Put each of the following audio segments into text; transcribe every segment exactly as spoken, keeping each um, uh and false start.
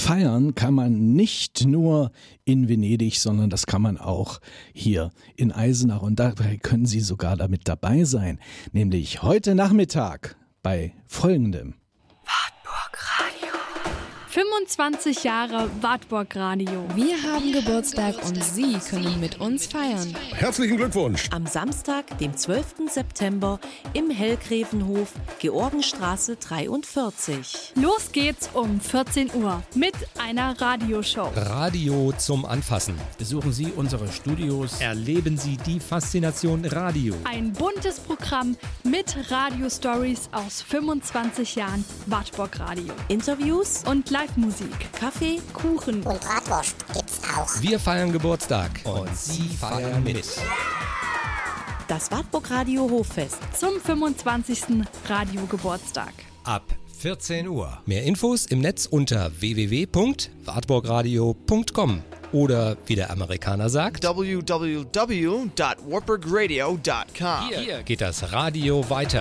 feiern kann man nicht nur in Venedig, sondern das kann man auch hier in Eisenach. Und dabei können Sie sogar damit dabei sein, nämlich heute Nachmittag bei folgendem. Wartburg Radio. fünfundzwanzig Jahre Wartburg Radio. Wir haben Geburtstag und Sie können mit uns feiern. Herzlichen Glückwunsch! Am Samstag, dem zwölften September im Hellgräfenhof, Georgenstraße dreiundvierzig. Los geht's um vierzehn Uhr mit einer Radioshow. Radio zum Anfassen. Besuchen Sie unsere Studios. Erleben Sie die Faszination Radio. Ein buntes Programm mit Radio-Stories aus fünfundzwanzig Jahren Wartburg Radio. Interviews Und Live-Musik. Kaffee, Kuchen und Bratwurst gibt's auch. Wir feiern Geburtstag und Sie feiern mit. Das Wartburg Radio Hoffest. Zum fünfundzwanzigsten Radiogeburtstag. Ab vierzehn Uhr. Mehr Infos im Netz unter w w w punkt wartburgradio punkt com oder wie der Amerikaner sagt w w w punkt wartburgradio punkt com. Hier, hier geht das Radio weiter.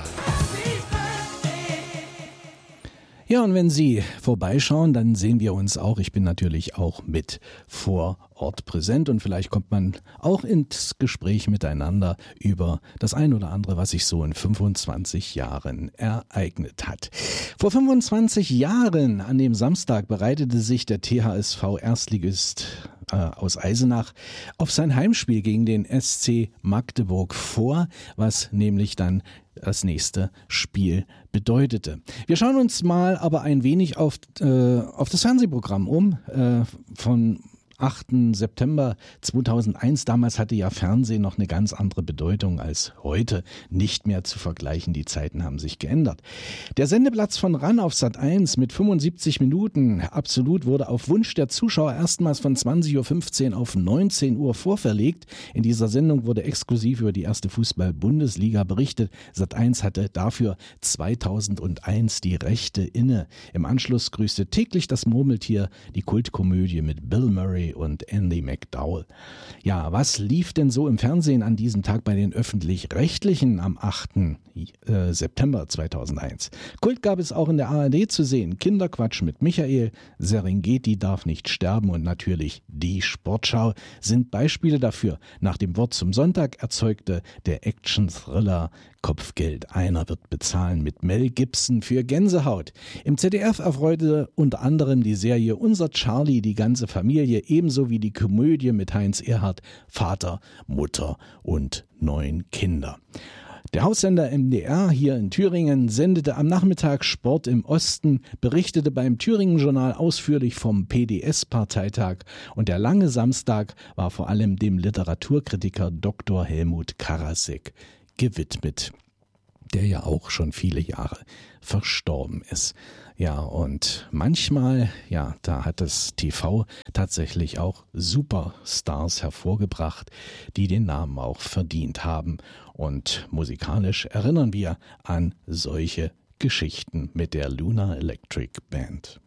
Ja, und wenn Sie vorbeischauen, dann sehen wir uns auch. Ich bin natürlich auch mit vor Ort präsent und vielleicht kommt man auch ins Gespräch miteinander über das ein oder andere, was sich so in fünfundzwanzig Jahren ereignet hat. Vor fünfundzwanzig Jahren, an dem Samstag, bereitete sich der T H S V Erstligist äh, aus Eisenach auf sein Heimspiel gegen den S C Magdeburg vor, was nämlich dann das nächste Spiel bedeutete. Wir schauen uns mal aber ein wenig auf, äh, auf das Fernsehprogramm um äh, von achten September zweitausendeins. Damals hatte ja Fernsehen noch eine ganz andere Bedeutung als heute. Nicht mehr zu vergleichen, die Zeiten haben sich geändert. Der Sendeplatz von RAN auf Sat eins mit fünfundsiebzig Minuten absolut wurde auf Wunsch der Zuschauer erstmals von zwanzig Uhr fünfzehn auf neunzehn Uhr vorverlegt. In dieser Sendung wurde exklusiv über die erste Fußball-Bundesliga berichtet. Sat eins hatte dafür zweitausendeins die Rechte inne. Im Anschluss grüßte täglich das Murmeltier, die Kultkomödie mit Bill Murray und Andy McDowell. Ja, was lief denn so im Fernsehen an diesem Tag bei den Öffentlich-Rechtlichen am achten September zweitausendeins? Kult gab es auch in der A R D zu sehen. Kinderquatsch mit Michael, Serengeti darf nicht sterben und natürlich die Sportschau sind Beispiele dafür. Nach dem Wort zum Sonntag erzeugte der Action-Thriller Kopfgeld. Einer wird bezahlen mit Mel Gibson für Gänsehaut. Im Z D F erfreute unter anderem die Serie Unser Charlie die ganze Familie, ebenso wie die Komödie mit Heinz Erhardt, Vater, Mutter und neun Kinder. Der Haussender M D R hier in Thüringen sendete am Nachmittag Sport im Osten, berichtete beim Thüringen-Journal ausführlich vom P D S-Parteitag und der lange Samstag war vor allem dem Literaturkritiker Doktor Helmut Karasek gewidmet, der ja auch schon viele Jahre verstorben ist. Ja, und manchmal, ja, da hat das T V tatsächlich auch Superstars hervorgebracht, die den Namen auch verdient haben. Und musikalisch erinnern wir an solche Geschichten mit der Luna Electric Band.